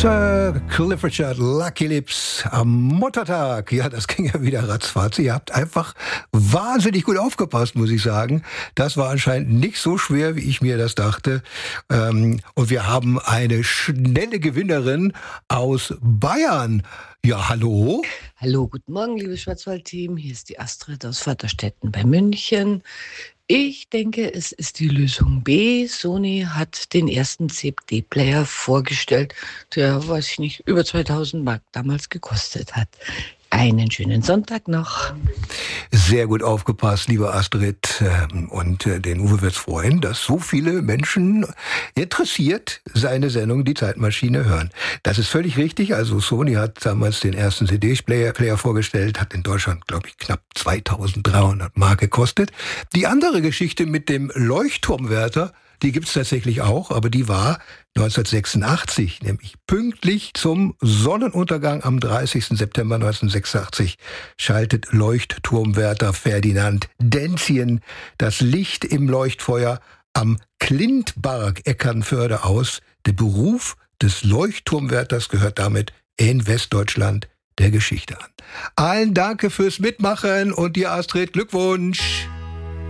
Sir Cliff Richard, Lucky Lips am Muttertag. Ja, das ging ja wieder ratzfatz. Ihr habt einfach wahnsinnig gut aufgepasst, muss ich sagen. Das war anscheinend nicht so schwer, wie ich mir das dachte. Und wir haben eine schnelle Gewinnerin aus Bayern. Ja, hallo? Hallo, guten Morgen, liebes Schwarzwald-Team. Hier ist die Astrid aus Vaterstetten bei München. Ich denke, es ist die Lösung B. Sony hat den ersten CD-Player vorgestellt, der, weiß ich nicht, über 2000 Mark damals gekostet hat. Einen schönen Sonntag noch. Sehr gut aufgepasst, liebe Astrid. Und den Uwe wird's freuen, dass so viele Menschen interessiert seine Sendung Die Zeitmaschine hören. Das ist völlig richtig. Also Sony hat damals den ersten CD-Player vorgestellt, hat in Deutschland, glaube ich, knapp 2300 Mark gekostet. Die andere Geschichte mit dem Leuchtturmwärter, die gibt's tatsächlich auch, aber die war 1986, nämlich pünktlich zum Sonnenuntergang am 30. September 1986, schaltet Leuchtturmwärter Ferdinand Dänzien das Licht im Leuchtfeuer am Klintbarg Eckernförde aus. Der Beruf des Leuchtturmwärters gehört damit in Westdeutschland der Geschichte an. Allen danke fürs Mitmachen und dir, Astrid, Glückwunsch!